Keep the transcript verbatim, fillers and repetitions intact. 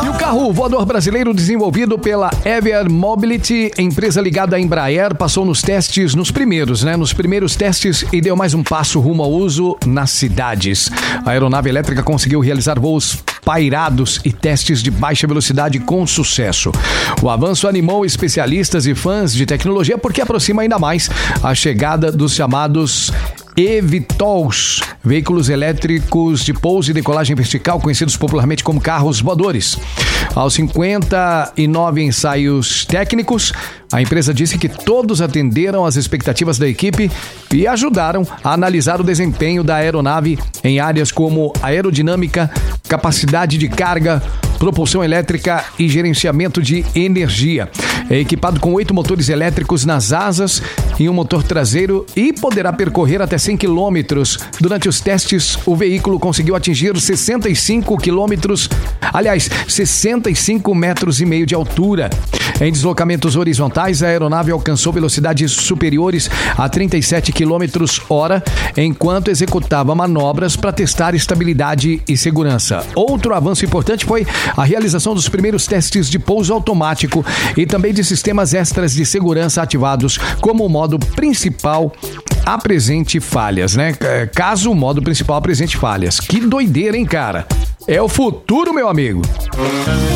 E o carro voador brasileiro desenvolvido pela Aviar Mobility, empresa ligada à Embraer, passou nos testes, nos primeiros, né? Nos primeiros testes e deu mais um passo rumo ao uso nas cidades. A aeronave elétrica conseguiu realizar voos pairados e testes de baixa velocidade com sucesso. O avanço animou especialistas e fãs de tecnologia porque aproxima ainda mais a chegada dos chamados eVTOLs, veículos elétricos de pouso e decolagem vertical, conhecidos popularmente como carros voadores. Aos cinquenta e nove ensaios técnicos, a empresa disse que todos atenderam às expectativas da equipe e ajudaram a analisar o desempenho da aeronave em áreas como aerodinâmica, capacidade de carga, propulsão elétrica e gerenciamento de energia. É equipado com oito motores elétricos nas asas e um motor traseiro e poderá percorrer até cem quilômetros. Durante os testes, o veículo conseguiu atingir sessenta e cinco quilômetros, aliás, sessenta e cinco metros e meio de altura. Em deslocamentos horizontais, a aeronave alcançou velocidades superiores a trinta e sete quilômetros hora, enquanto executava manobras para testar estabilidade e segurança. Outro avanço importante foi a realização dos primeiros testes de pouso automático e também de sistemas extras de segurança ativados, como o modo principal apresente falhas, né? Caso o modo principal apresente falhas. Que doideira, hein, cara? É o futuro, meu amigo!